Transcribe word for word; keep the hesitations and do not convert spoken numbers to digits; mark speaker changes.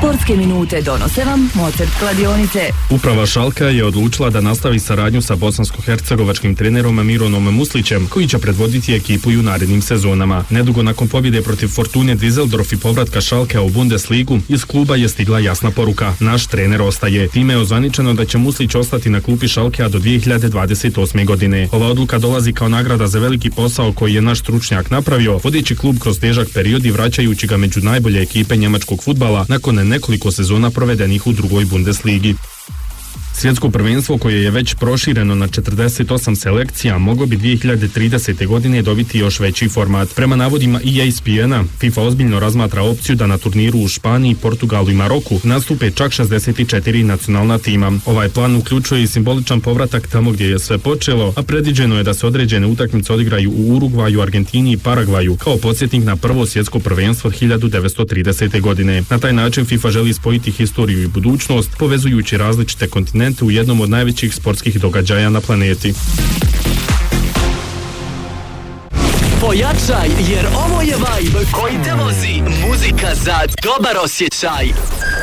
Speaker 1: Sportske minute donose vam Mozart kladionice.
Speaker 2: Uprava Schalkea je odlučila da nastavi saradnju sa bosansko-hercegovačkim trenerom Mironom Muslićem, koji će predvoditi ekipu i u narednim sezonama. Nedugo nakon pobjede protiv Fortune Düsseldorf i povratka Schalkea u Bundesligu, iz kluba je stigla jasna poruka: naš trener ostaje. Time je ozvaničeno da će Muslić ostati na klupi Schalkea do dvije hiljade dvadeset osme. godine. Ova odluka dolazi kao nagrada za veliki posao koji je naš stručnjak napravio, vodeći klub kroz težak period i vraćajući ga među najbolje ekipe njemačkog fudbala nakon nekoliko sezona provedenih u drugoj Bundesligi. Svjetsko prvenstvo, koje je već prošireno na četrdeset osam selekcija, moglo bi dvije hiljade tridesete. godine dobiti još veći format. Prema navodima E S P N-a, FIFA ozbiljno razmatra opciju da na turniru u Španiji, Portugalu i Maroku nastupe čak šezdeset četiri nacionalna tima. Ovaj plan uključuje i simboličan povratak tamo gdje je sve počelo, a predviđeno je da se određene utakmice odigraju u Urugvaju, Argentini i Paragvaju kao podsjetnik na prvo svjetsko prvenstvo hiljadu devetsto tridesete. godine. Na taj način FIFA želi spojiti historiju i budućnost, povezujući različite kontinente u jednom od najvećih sportskih događaja na planeti.
Speaker 3: Pojačaj, jer ovo je vibe koji te vozi. Muzika za dobar osjećaj.